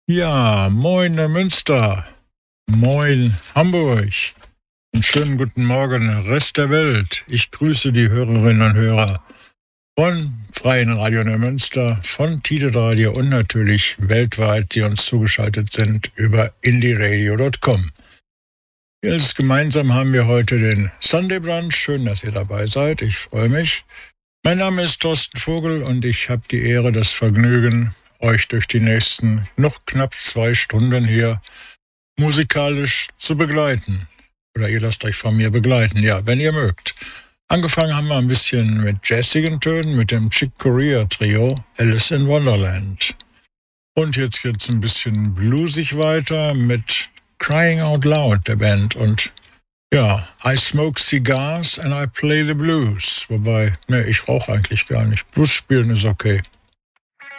Ja, moin Münster, moin Hamburg und schönen guten Morgen Rest der Welt. Ich grüße die Hörerinnen und Hörer von Freien Radio Neumünster, von Tide Radio und natürlich weltweit, die uns zugeschaltet sind über indieradio.com. Jetzt gemeinsam haben wir heute den Sunday Brunch. Schön, dass ihr dabei seid. Ich freue mich. Mein Name ist Thorsten Vogel und ich habe die Ehre, das Vergnügen, euch durch die nächsten noch knapp 2 Stunden hier musikalisch zu begleiten. Oder ihr lasst euch von mir begleiten, ja, wenn ihr mögt. Angefangen haben wir ein bisschen mit jazzigen Tönen, mit dem Chick Corea Trio Alice in Wonderland. Und jetzt geht's ein bisschen bluesig weiter mit Crying Out Loud, der Band. Und ja, I smoke cigars and I play the blues. Wobei, ne, ich rauche eigentlich gar nicht. Blues spielen ist okay.